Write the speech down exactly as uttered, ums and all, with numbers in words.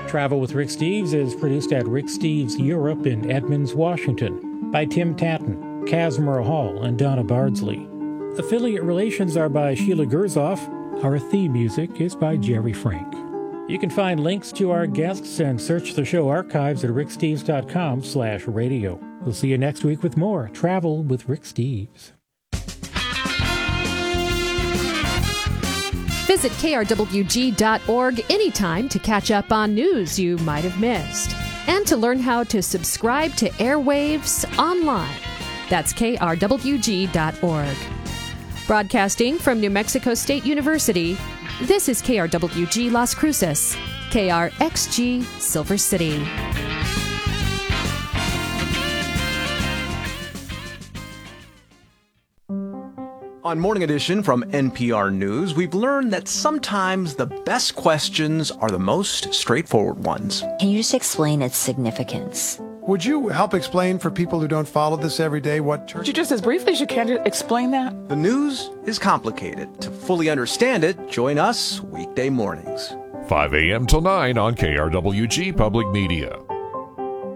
Travel with Rick Steves is produced at Rick Steves Europe in Edmonds, Washington, by Tim Tatton, Casimir Hall, and Donna Bardsley. Affiliate relations are by Sheila Gerzoff. Our theme music is by Jerry Frank. You can find links to our guests and search the show archives at ricksteves.com slash radio. We'll see you next week with more Travel with Rick Steves. Visit K R W G dot org anytime to catch up on news you might have missed and to learn how to subscribe to Airwaves online. That's K R W G dot org. Broadcasting from New Mexico State University, this is K R W G Las Cruces, K R X G Silver City. On Morning Edition from N P R News, we've learned that sometimes the best questions are the most straightforward ones. Can you just explain its significance? Would you help explain for people who don't follow this every day what church... Would you just as briefly as you can explain that? The news is complicated. To fully understand it, join us weekday mornings. five a.m. till nine on K R W G Public Media.